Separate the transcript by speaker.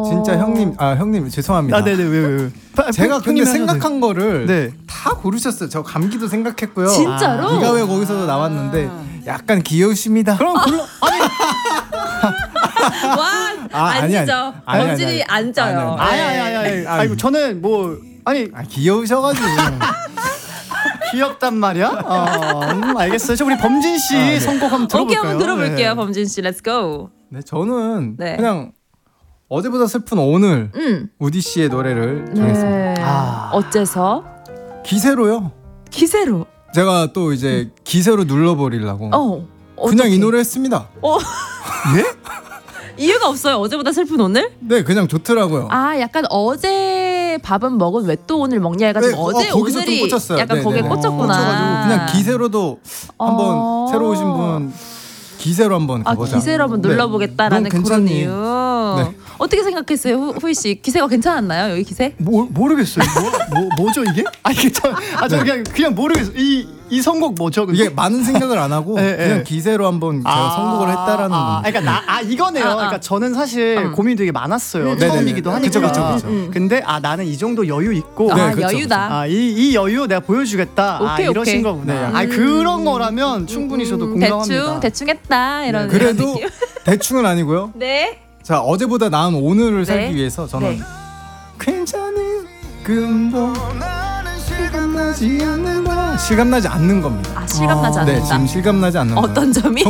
Speaker 1: 진짜 형님 죄송합니다.
Speaker 2: 네네 왜.
Speaker 1: 제가 근데 생각한 거를
Speaker 2: 네.
Speaker 1: 다 고르셨어요. 저 감기도 생각했고요.
Speaker 3: 진짜로?
Speaker 1: 비가 왜 거기서 나왔는데 약간 귀여우십니다.
Speaker 2: 그럼
Speaker 3: 와, 아니죠. 범진이 안 쪄요.
Speaker 2: 아이고 저는 뭐
Speaker 1: 귀여우셔가지고.
Speaker 2: 귀엽단 말이야? 알겠어요. 저 우리 범진 씨 선곡 한번 들어볼까요?
Speaker 3: 오케이, 한번 들어볼게요. 범진 씨, 렛츠 고.
Speaker 1: 네, 저는 그냥 어제보다 슬픈 오늘 우디 씨의 노래를 정했습니다.
Speaker 3: 어째서?
Speaker 1: 기세로요.
Speaker 3: 기세로.
Speaker 1: 제가 또 이제 기세로 눌러버리려고 그냥
Speaker 3: 어떡해.
Speaker 1: 이 노래 했습니다.
Speaker 2: 예?
Speaker 3: 이유가 없어요. 어제보다 슬픈 오늘?
Speaker 1: 네, 그냥 좋더라고요.
Speaker 3: 약간 어제 밥은 먹은 왜 또 오늘 먹냐 해가지고 어제
Speaker 1: 거기서
Speaker 3: 오늘이
Speaker 1: 좀 꽂혔어요.
Speaker 3: 약간 거기에 꽂혔구나.
Speaker 1: 꽂혀가지고 그냥 기세로도 한번 새로 오신 분 기세로 한번 가보자.
Speaker 3: 기세로 한번 눌러보겠다라는 그런 이유. 네. 어떻게 생각했어요, 후이 씨? 기세가 괜찮았나요, 여기 기세?
Speaker 2: 모르겠어요. 뭐죠 이게? 이게 저 그냥 모르겠어요. 이 선곡 뭐죠? 근데?
Speaker 1: 이게 많은 생각을 안 하고 그냥 기세로 한번 제가 선곡을 했다라는 건.
Speaker 2: 그러니까 이거네요. 그러니까 저는 사실 고민이 되게 많았어요. 처음이기도 하니까.
Speaker 1: 그쵸.
Speaker 2: 근데 나는 이 정도 여유 있고
Speaker 3: 여유다.
Speaker 2: 이 여유 내가 보여주겠다. 이러신 거구나. 그런 거라면 충분히 저도 공감합니다.
Speaker 3: 대충 했다 이런.
Speaker 1: 그래도 대충은 아니고요.
Speaker 3: 네.
Speaker 1: 자, 어제보다 나은 오늘을 살기 위해서 저는 괜찮은 금도 실감나지 않는다. 실감나지 않는 겁니다.
Speaker 3: 실감나지 않는다.
Speaker 1: 네, 지금 실감나지 않는다.
Speaker 3: 어떤 점이?